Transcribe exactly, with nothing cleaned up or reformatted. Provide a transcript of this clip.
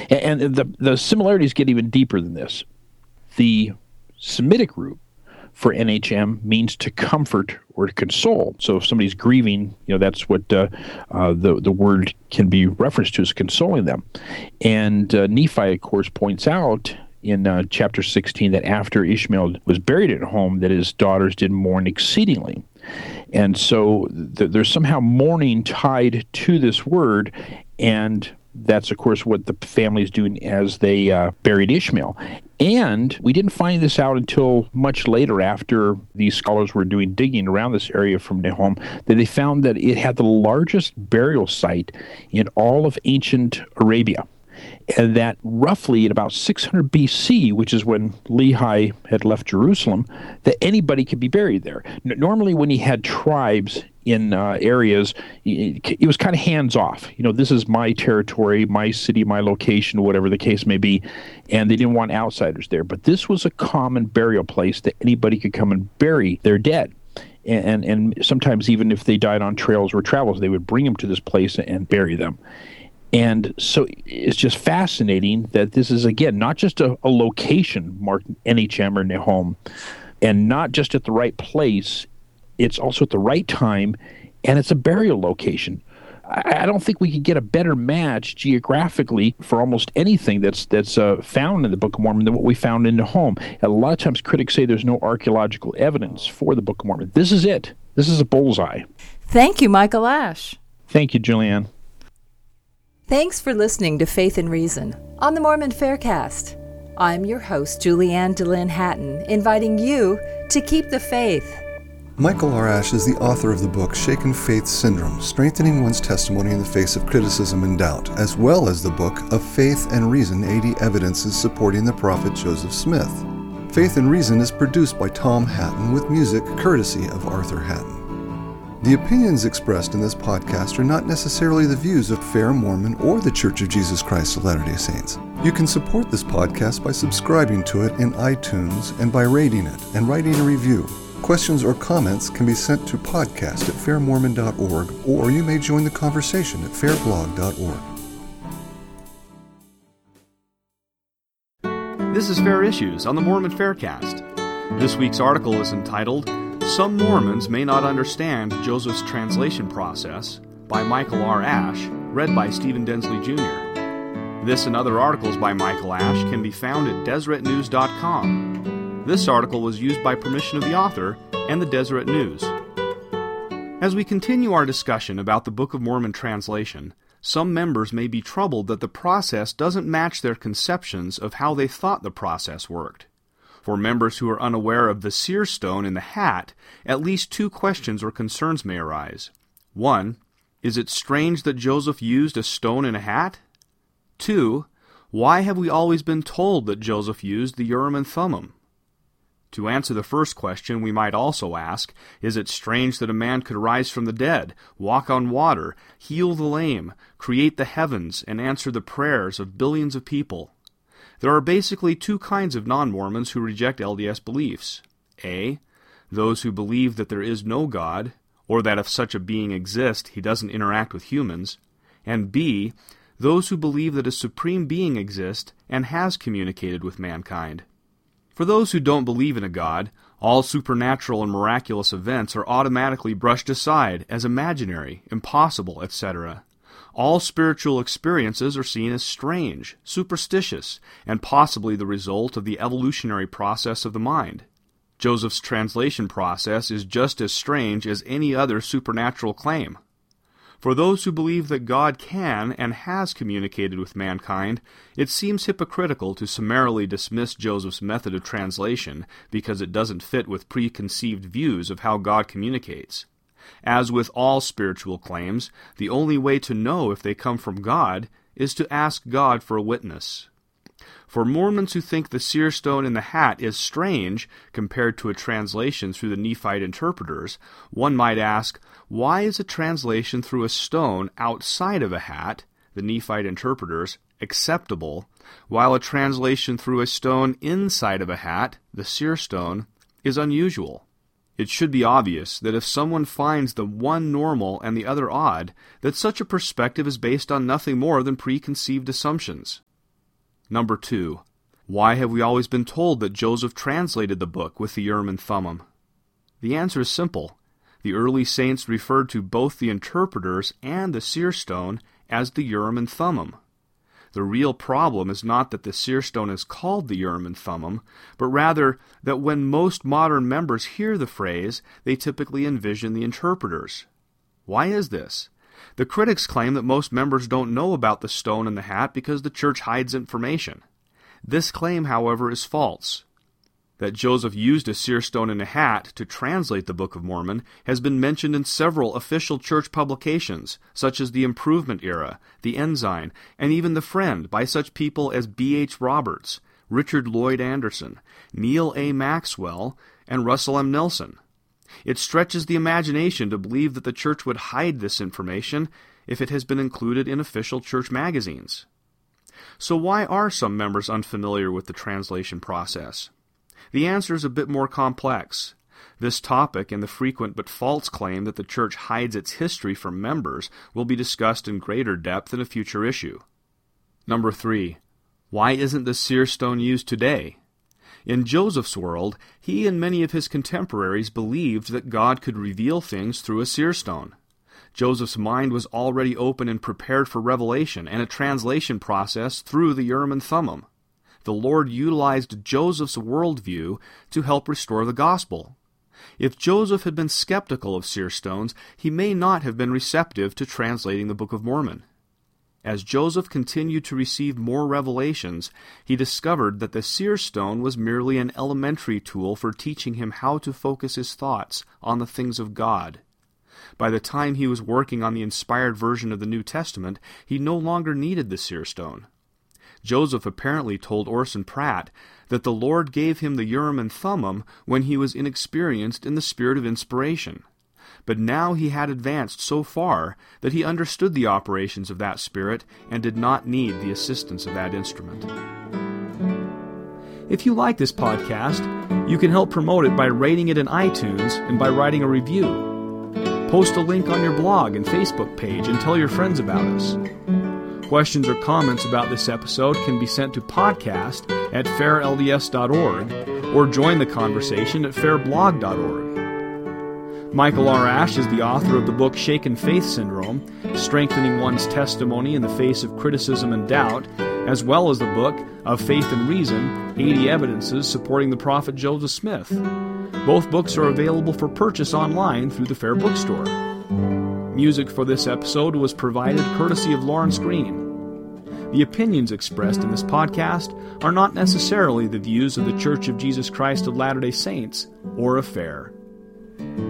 And, and the, the similarities get even deeper than this. The Semitic root for N H M means to comfort or to console. So if somebody's grieving, you know, that's what uh, uh, the, the word can be referenced to, as consoling them. And uh, Nephi, of course, points out in uh, chapter sixteen that after Ishmael was buried at home, that his daughters did mourn exceedingly. And so th- there's somehow mourning tied to this word, and that's, of course, what the family is doing as they uh, buried Ishmael. And we didn't find this out until much later, after these scholars were doing digging around this area from Nahom, that they found that it had the largest burial site in all of ancient Arabia. And that roughly at about six hundred B C, which is when Lehi had left Jerusalem, that anybody could be buried there. N- normally when you had tribes in uh, areas, it, it was kind of hands-off. You know, this is my territory, my city, my location, whatever the case may be, and they didn't want outsiders there. But this was a common burial place that anybody could come and bury their dead. And, and, and sometimes even if they died on trails or travels, they would bring them to this place and bury them. And so it's just fascinating that this is, again, not just a, a location marked N H M or Nahom, and not just at the right place, it's also at the right time, and it's a burial location. I, I don't think we could get a better match geographically for almost anything that's that's uh, found in the Book of Mormon than what we found in Nahom. And a lot of times critics say there's no archaeological evidence for the Book of Mormon. This is it. This is a bullseye. Thank you, Michael Ash. Thank you, Julianne. Thanks for listening to Faith and Reason on the Mormon Faircast. I'm your host, Julianne DeLynn Hatton, inviting you to keep the faith. Michael R. Ash is the author of the book Shaken Faith Syndrome, Strengthening One's Testimony in the Face of Criticism and Doubt, as well as the book Of Faith and Reason, eighty Evidences Supporting the Prophet Joseph Smith. Faith and Reason is produced by Tom Hatton with music courtesy of Arthur Hatton. The opinions expressed in this podcast are not necessarily the views of Fair Mormon or the Church of Jesus Christ of Latter-day Saints. You can support this podcast by subscribing to it in iTunes and by rating it and writing a review. Questions or comments can be sent to podcast at fair mormon dot org, or you may join the conversation at fair blog dot org. This is Fair Issues on the Mormon Faircast. This week's article is entitled, Some Mormons May Not Understand Joseph's Translation Process, by Michael R. Ash, read by Stephen Densley Junior This and other articles by Michael Ash can be found at deseret news dot com. This article was used by permission of the author and the Deseret News. As we continue our discussion about the Book of Mormon translation, some members may be troubled that the process doesn't match their conceptions of how they thought the process worked. For members who are unaware of the seer stone in the hat, at least two questions or concerns may arise. One, is it strange that Joseph used a stone in a hat? Two, why have we always been told that Joseph used the Urim and Thummim? To answer the first question, we might also ask, is it strange that a man could rise from the dead, walk on water, heal the lame, create the heavens, and answer the prayers of billions of people? There are basically two kinds of non-Mormons who reject L D S beliefs. A, those who believe that there is no God, or that if such a being exists, he doesn't interact with humans. And B, those who believe that a supreme being exists and has communicated with mankind. For those who don't believe in a God, all supernatural and miraculous events are automatically brushed aside as imaginary, impossible, et cetera. All spiritual experiences are seen as strange, superstitious, and possibly the result of the evolutionary process of the mind. Joseph's translation process is just as strange as any other supernatural claim. For those who believe that God can and has communicated with mankind, it seems hypocritical to summarily dismiss Joseph's method of translation because it doesn't fit with preconceived views of how God communicates. As with all spiritual claims, the only way to know if they come from God is to ask God for a witness. For Mormons who think the seer stone in the hat is strange compared to a translation through the Nephite interpreters, one might ask, why is a translation through a stone outside of a hat, the Nephite interpreters, acceptable, while a translation through a stone inside of a hat, the seer stone, is unusual? It should be obvious that if someone finds the one normal and the other odd, that such a perspective is based on nothing more than preconceived assumptions. Number two, why have we always been told that Joseph translated the book with the Urim and Thummim? The answer is simple. The early saints referred to both the interpreters and the seer stone as the Urim and Thummim. The real problem is not that the seer stone is called the Urim and Thummim, but rather that when most modern members hear the phrase, they typically envision the interpreters. Why is this? The critics claim that most members don't know about the stone and the hat because the church hides information. This claim, however, is false. That Joseph used a seer stone and a hat to translate the Book of Mormon has been mentioned in several official church publications, such as the Improvement Era, the Ensign, and even the Friend, by such people as B H Roberts, Richard Lloyd Anderson, Neil A. Maxwell, and Russell M. Nelson. It stretches the imagination to believe that the church would hide this information if it has been included in official church magazines. So why are some members unfamiliar with the translation process? The answer is a bit more complex. This topic and the frequent but false claim that the church hides its history from members will be discussed in greater depth in a future issue. Number three, why isn't the seer stone used today? In Joseph's world, he and many of his contemporaries believed that God could reveal things through a seer stone. Joseph's mind was already open and prepared for revelation and a translation process through the Urim and Thummim. The Lord utilized Joseph's worldview to help restore the gospel. If Joseph had been skeptical of seer stones, he may not have been receptive to translating the Book of Mormon. As Joseph continued to receive more revelations, he discovered that the seer stone was merely an elementary tool for teaching him how to focus his thoughts on the things of God. By the time he was working on the inspired version of the New Testament, he no longer needed the seer stone. Joseph apparently told Orson Pratt that the Lord gave him the Urim and Thummim when he was inexperienced in the spirit of inspiration. But now he had advanced so far that he understood the operations of that spirit and did not need the assistance of that instrument. If you like this podcast, you can help promote it by rating it in iTunes and by writing a review. Post a link on your blog and Facebook page and tell your friends about us. Questions or comments about this episode can be sent to podcast at fair l d s dot org or join the conversation at fair blog dot org. Michael R. Ash is the author of the book Shaken Faith Syndrome, Strengthening One's Testimony in the Face of Criticism and Doubt, as well as the book Of Faith and Reason, eighty Evidences Supporting the Prophet Joseph Smith. Both books are available for purchase online through the Fair Bookstore. Music for this episode was provided courtesy of Lawrence Green. The opinions expressed in this podcast are not necessarily the views of the Church of Jesus Christ of Latter-day Saints or of Fair.